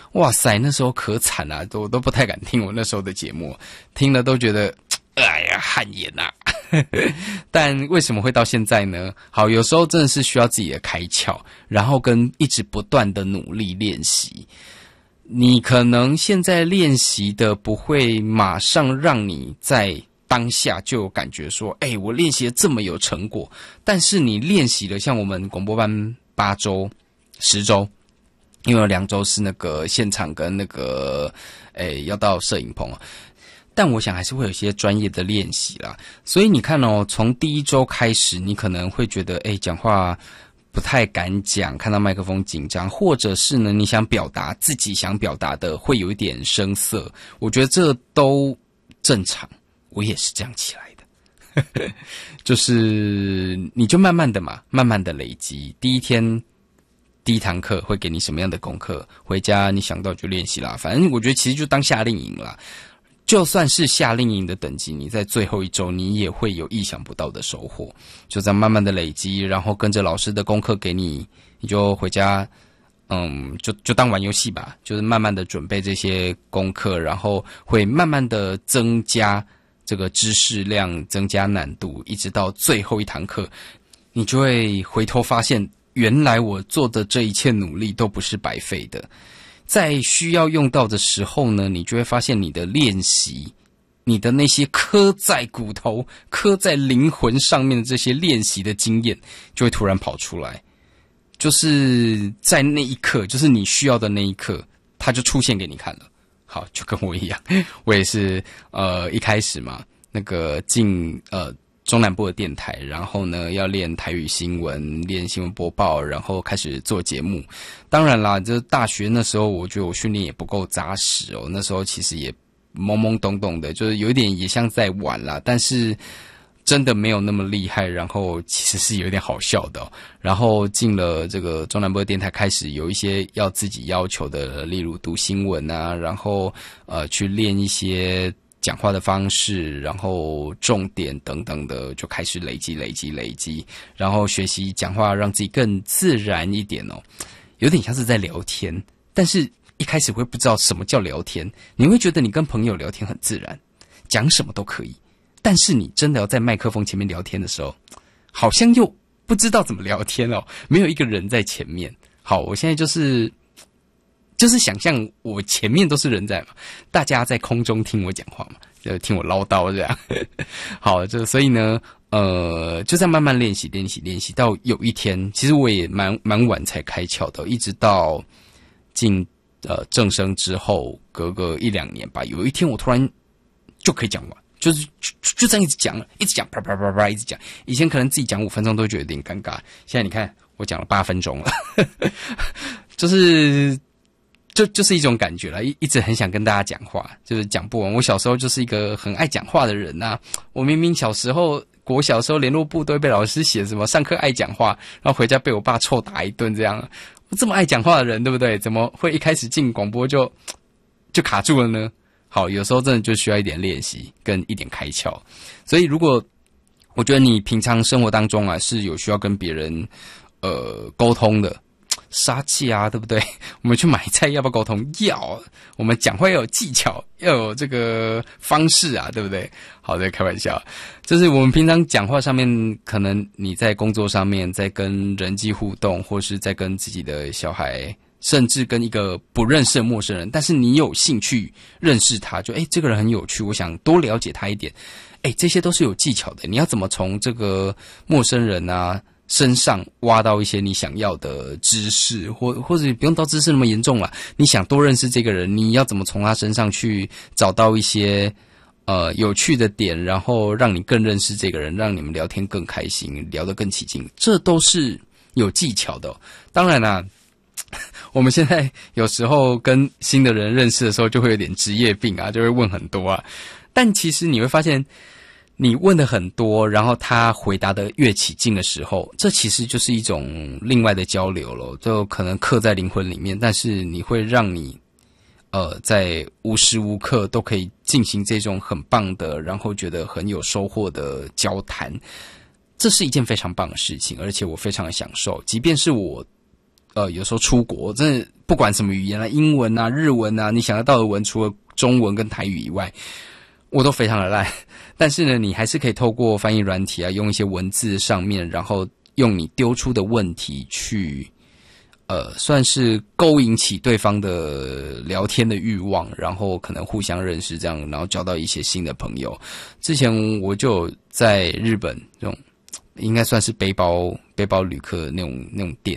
哇塞，那时候可惨啊，我都不太敢听我那时候的节目，听了都觉得哎呀汗颜啊。但为什么会到现在呢？好，有时候真的是需要自己的开窍，然后跟一直不断的努力练习。你可能现在练习的不会马上让你在当下就有感觉说，我练习的这么有成果，但是你练习了，像我们广播班8周、10周，因为有2周是那个现场跟那个要到摄影棚，但我想还是会有一些专业的练习啦。所以你看哦，从第1周开始，你可能会觉得讲话不太敢讲，看到麦克风紧张，或者是呢你想表达自己想表达的会有一点生涩，我觉得这都正常，我也是这样起来的。就是你就慢慢的嘛，慢慢的累积，第一堂课会给你什么样的功课，回家你想到就练习啦，反正我觉得其实就当夏令营啦。就算是夏令营的等级，你在最后1周你也会有意想不到的收获，就这样慢慢的累积，然后跟着老师的功课给你，你就回家就当玩游戏吧，就是慢慢的准备这些功课，然后会慢慢的增加这个知识量，增加难度，一直到最后1堂课，你就会回头发现，原来我做的这一切努力都不是白费的。在需要用到的时候呢，你就会发现你的练习，你的那些刻在骨头、刻在灵魂上面的这些练习的经验，就会突然跑出来。就是在那一刻，就是你需要的那一刻，它就出现给你看了。好，就跟我一样，我也是一开始嘛，那个进中南部的电台，然后呢要练台语新闻，练新闻播报，然后开始做节目。当然啦，这大学那时候我觉得我训练也不够扎实哦，那时候其实也懵懵懂懂的，就是有一点也像在玩啦，但是真的没有那么厉害，然后其实是有点好笑的哦。然后进了这个中南部的电台，开始有一些要自己要求的，例如读新闻啊，然后去练一些讲话的方式，然后重点等等的，就开始累积，然后学习讲话，让自己更自然一点哦。有点像是在聊天，但是一开始会不知道什么叫聊天，你会觉得你跟朋友聊天很自然，讲什么都可以，但是你真的要在麦克风前面聊天的时候，好像又不知道怎么聊天哦，没有一个人在前面。好，我现在就是想象我前面都是人在嘛，大家在空中听我讲话嘛，就听我唠叨这样。好，所以呢，就在慢慢练习，到有一天，其实我也蛮晚才开窍的，一直到进正声之后，隔个1-2年吧，有一天我突然就可以讲完，就这样一直讲了，一直讲，啪啪啪啪一直讲。以前可能自己讲5分钟都觉得有点尴尬，现在你看我讲了8分钟了，就是一种感觉啦，一直很想跟大家讲话，就是讲不完。我小时候就是一个很爱讲话的人啊，我明明小时候国小时候联络簿都会被老师写什么上课爱讲话，然后回家被我爸臭打一顿这样。我这么爱讲话的人，对不对？怎么会一开始进广播就卡住了呢？好，有时候真的就需要一点练习跟一点开窍。所以如果我觉得你平常生活当中啊是有需要跟别人沟通的，杀气啊，对不对？我们去买菜要不要沟通？要。我们讲话要有技巧，要有这个方式啊，对不对？好的，开玩笑。就是我们平常讲话上面，可能你在工作上面，在跟人际互动，或是在跟自己的小孩，甚至跟一个不认识的陌生人，但是你有兴趣认识他，就这个人很有趣，我想多了解他一点。这些都是有技巧的。你要怎么从这个陌生人啊身上挖到一些你想要的知识，或者不用到知识那么严重啦，你想多认识这个人，你要怎么从他身上去找到一些有趣的点，然后让你更认识这个人，让你们聊天更开心，聊得更起劲，这都是有技巧的哦。当然啦，我们现在有时候跟新的人认识的时候，就会有点职业病啊，就会问很多啊。但其实你会发现，你问的很多，然后他回答的越起劲的时候，这其实就是一种另外的交流了，就可能刻在灵魂里面，但是你会让你在无时无刻都可以进行这种很棒的，然后觉得很有收获的交谈，这是一件非常棒的事情，而且我非常的享受。即便是我有时候出国，真的不管什么语言啊，英文啊、日文啊，你想得到的文，除了中文跟台语以外，我都非常的烂。但是呢，你还是可以透过翻译软体啊，用一些文字上面，然后用你丢出的问题去，算是勾引起对方的聊天的欲望，然后可能互相认识这样，然后交到一些新的朋友。之前我就在日本这种应该算是背包旅客那种店，